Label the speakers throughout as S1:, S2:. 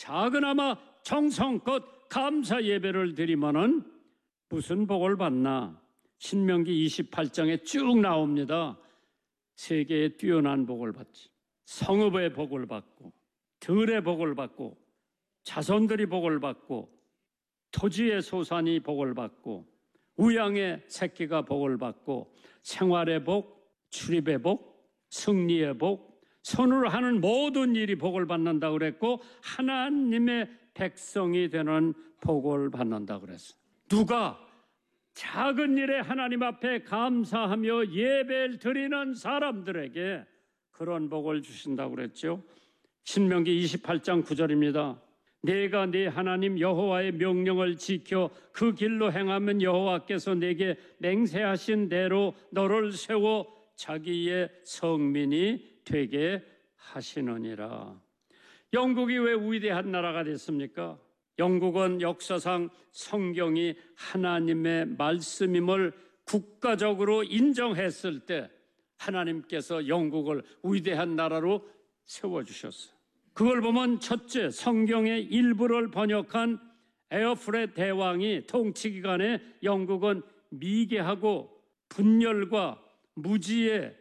S1: 작으나마 정성껏 감사 예배를 드리면은 무슨 복을 받나? 신명기 28장에 쭉 나옵니다. 세계에 뛰어난 복을 받지. 성읍의 복을 받고, 들의 복을 받고, 자손들이 복을 받고, 토지의 소산이 복을 받고, 우양의 새끼가 복을 받고, 생활의 복, 출입의 복, 승리의 복, 손으로 하는 모든 일이 복을 받는다고 그랬고, 하나님의 백성이 되는 복을 받는다고 그랬어요. 누가 작은 일에 하나님 앞에 감사하며 예배를 드리는 사람들에게 그런 복을 주신다고 그랬죠. 신명기 28장 9절입니다. 내가 네 하나님 여호와의 명령을 지켜 그 길로 행하면 여호와께서 내게 맹세하신 대로 너를 세워 자기의 성민이 되게 하시느니라. 영국이 왜 위대한 나라가 됐습니까? 영국은 역사상 성경이 하나님의 말씀임을 국가적으로 인정했을 때 하나님께서 영국을 위대한 나라로 세워주셨어요. 그걸 보면 첫째, 성경의 일부를 번역한 에어프렛 대왕이 통치 기간에 영국은 미개하고 분열과 무지에서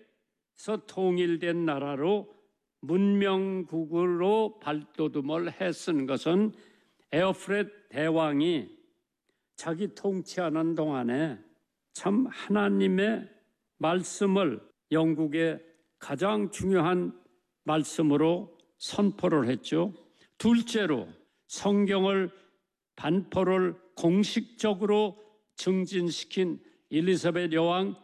S1: 통일된 나라로 문명국으로 발돋움을 했은 것은 에어프렛 대왕이 자기 통치하는 동안에 참 하나님의 말씀을 영국의 가장 중요한 말씀으로 선포를 했죠. 둘째로 성경을 반포를 공식적으로 증진시킨 엘리자베스 여왕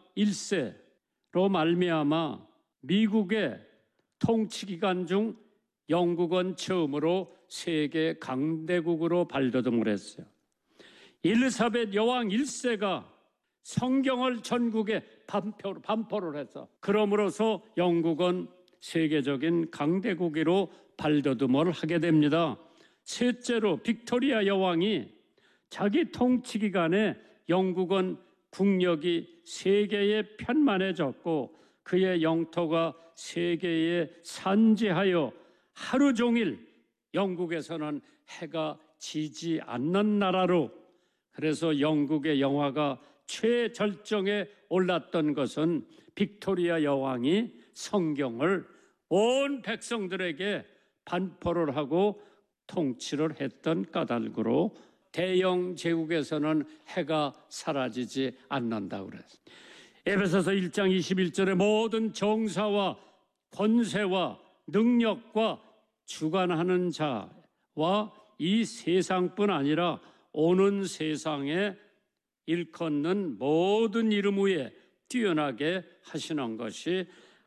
S1: 1세로 말미암아 미국의 통치 기간 중 영국은 처음으로 세계 강대국으로 발돋움을 했어요. 엘리자베스 여왕 1세가 성경을 전국에 반포를 해서 그럼으로써 영국은 세계적인 강대국으로 발돋움을 하게 됩니다. 셋째로 빅토리아 여왕이 자기 통치 기간에 영국은 국력이 세계에 편만해졌고 그의 영토가 세계에 산지하여 하루 종일 영국에서는 해가 지지 않는 나라로, 그래서 영국의 영화가 최절정에 올랐던 것은 빅토리아 여왕이 성경을 온 백성들에게 반포를 하고 통치를 했던 까닭으로 대영 제국에서는 해가 사라지지 않는다고 그랬어요. 에베소서 1장 21절에 모든 정사와 권세와 능력과 주관하는 자와 이 세상뿐 아니라 오는 세상에 일컫는 모든 이름 위에 뛰어나게 하시는 것이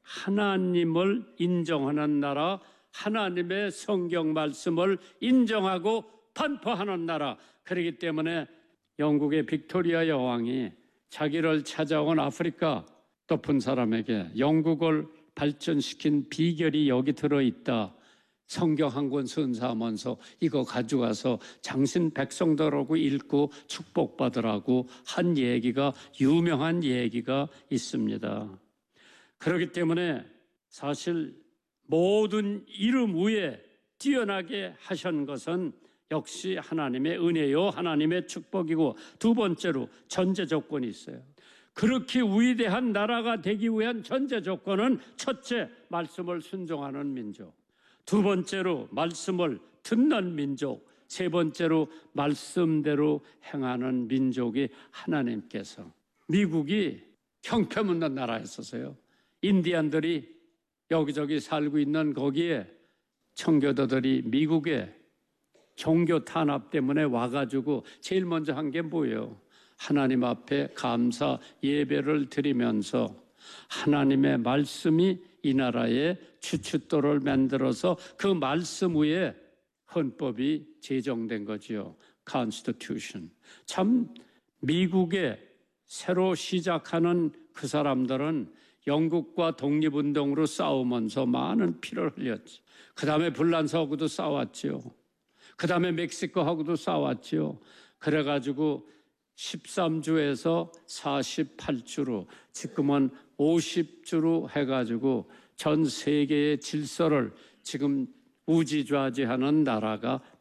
S1: 하나님을 인정하는 나라, 하나님의 성경 말씀을 인정하고 반포하는 나라. 그렇기 때문에 영국의 빅토리아 여왕이 자기를 찾아온 아프리카 높은 사람에게 영국을 발전시킨 비결이 여기 들어있다. 성경 한 권 선사하면서 이거 가져가서 당신 백성들하고 읽고 축복받으라고 한 얘기가, 유명한 얘기가 있습니다. 그렇기 때문에 사실 모든 이름 위에 뛰어나게 하신 것은 역시 하나님의 은혜요, 하나님의 축복이고, 두 번째로 전제 조건이 있어요. 그렇게 위대한 나라가 되기 위한 전제 조건은 첫째, 말씀을 순종하는 민족, 두 번째로 말씀을 듣는 민족, 세 번째로 말씀대로 행하는 민족이 하나님께서, 미국이 형편없는 나라였었어요. 인디안들이 여기저기 살고 있는 거기에 청교도들이 미국에 종교 탄압 때문에 와가지고 제일 먼저 한 게 뭐예요? 하나님 앞에 감사 예배를 드리면서 하나님의 말씀이 이 나라의 주춧돌을 만들어서 그 말씀 위에 헌법이 제정된 거지요. Constitution. 참 미국에 새로 시작하는 그 사람들은 영국과 독립운동으로 싸우면서 많은 피를 흘렸죠. 그 다음에 불란서하고도 싸웠지요. 그 다음에 멕시코하고도 싸웠지요. 그래가지고 13주에서 48주로 지금은 50주로 해가지고 전 세계의 질서를 지금 우지좌지하는 나라가